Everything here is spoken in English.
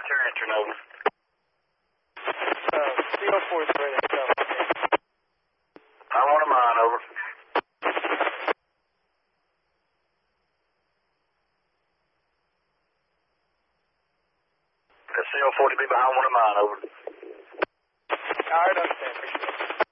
your entering over? CO4 is ready to go. I want a mine over. CO4 to be behind one of mine over. Alright, understand. Appreciate it.